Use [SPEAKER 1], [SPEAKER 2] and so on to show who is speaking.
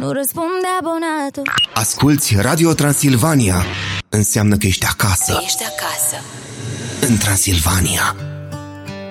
[SPEAKER 1] nu răspunde abonatul.
[SPEAKER 2] Asculți Radio Transilvania. Înseamnă că ești acasă.
[SPEAKER 1] Ești acasă
[SPEAKER 2] în Transilvania.